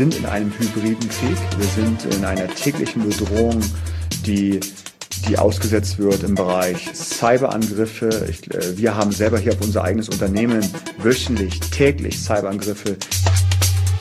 sind in einem hybriden Krieg. Wir sind in einer täglichen Bedrohung, die ausgesetzt wird im Bereich Cyberangriffe. Wir haben selber hier auf unser eigenes Unternehmen wöchentlich, täglich Cyberangriffe.